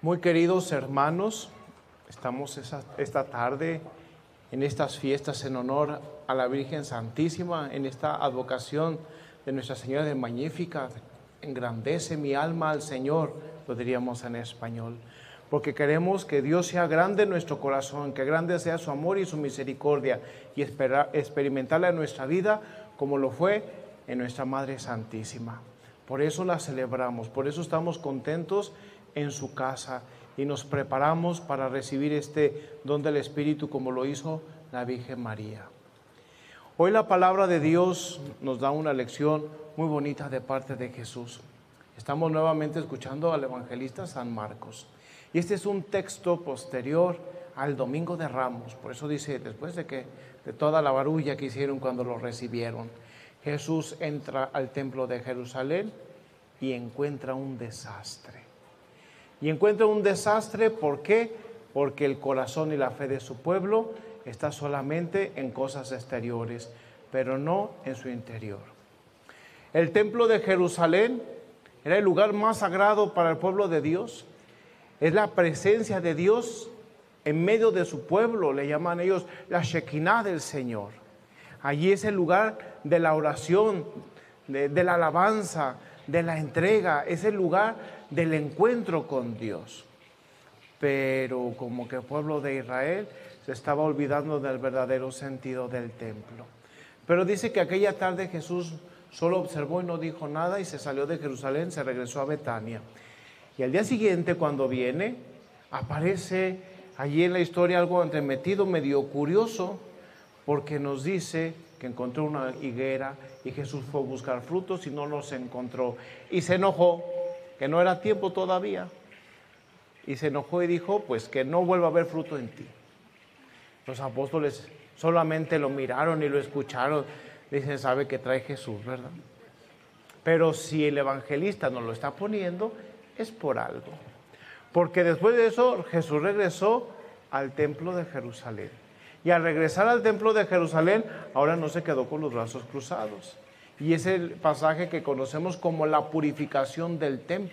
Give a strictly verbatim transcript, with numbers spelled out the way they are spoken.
Muy queridos hermanos, estamos esa- esta tarde en estas fiestas en honor a la Virgen Santísima, en esta advocación de Nuestra Señora de Magnífica. Engrandece mi alma al Señor, lo diríamos en español, porque queremos que Dios sea grande en nuestro corazón, que grande sea su amor y su misericordia, y espera, experimentarla en nuestra vida como lo fue en nuestra Madre Santísima. Por eso la celebramos, por eso estamos contentos en su casa y nos preparamos para recibir este don del Espíritu como lo hizo la Virgen María. Hoy la palabra de Dios nos da una lección muy bonita de parte de Jesús. Estamos nuevamente escuchando al evangelista San Marcos. Y este es un texto posterior al Domingo de Ramos. Por eso dice, después de que de toda la barulla que hicieron cuando lo recibieron, Jesús entra al templo de Jerusalén y encuentra un desastre. Y encuentra un desastre, ¿por qué? Porque el corazón y la fe de su pueblo está solamente en cosas exteriores, pero no en su interior. El templo de Jerusalén era el lugar más sagrado para el pueblo de Dios. Es la presencia de Dios en medio de su pueblo, le llaman ellos la Shekinah del Señor. Allí es el lugar de la oración, de, de la alabanza, de la entrega, es el lugar del encuentro con Dios. Pero como que el pueblo de Israel se estaba olvidando del verdadero sentido del templo. Pero dice que aquella tarde Jesús solo observó y no dijo nada y se salió de Jerusalén, se regresó a Betania. Y al día siguiente, cuando viene, aparece allí en la historia algo entremetido, medio curioso, porque nos dice que encontró una higuera y Jesús fue a buscar frutos y no los encontró. Y se enojó, que no era tiempo todavía. Y se enojó y dijo, pues que no vuelva a haber fruto en ti. Los apóstoles solamente lo miraron y lo escucharon. Dicen, sabe que trae Jesús, ¿verdad? Pero si el evangelista nos lo está poniendo, es por algo. Porque después de eso, Jesús regresó al templo de Jerusalén. Y al regresar al templo de Jerusalén, ahora no se quedó con los brazos cruzados. Y es el pasaje que conocemos como la purificación del templo.